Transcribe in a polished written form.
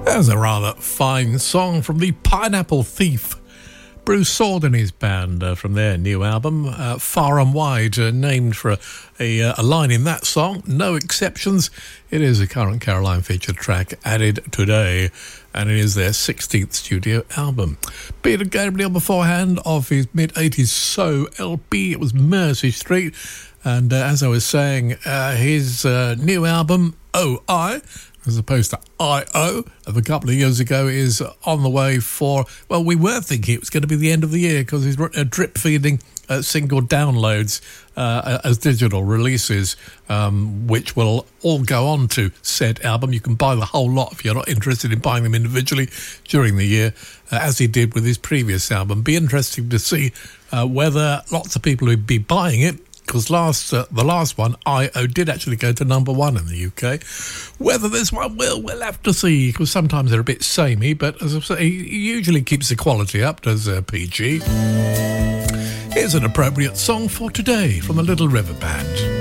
There's a rather fine song from the Pineapple Thief. Bruce Sword and his band from their new album, Far and Wide, named for a line in that song, No Exceptions. It is a Current Caroline featured track added today, and it is their 16th studio album. Peter Gabriel beforehand of his mid-80s So LP, it was Mercy Street. And as I was saying, his new album, OI, as opposed to I.O. of a couple of years ago, is on the way for, well, we were thinking it was going to be the end of the year because he's drip feeding single downloads as digital releases, which will all go on to said album. You can buy the whole lot if you're not interested in buying them individually during the year, as he did with his previous album. Be interesting to see whether lots of people would be buying it, because the last one, I.O., did actually go to number one in the UK. Whether this one will, we'll have to see, because sometimes they're a bit samey, but as I say, he usually keeps the quality up, does PG. Here's an appropriate song for today from the Little River Band.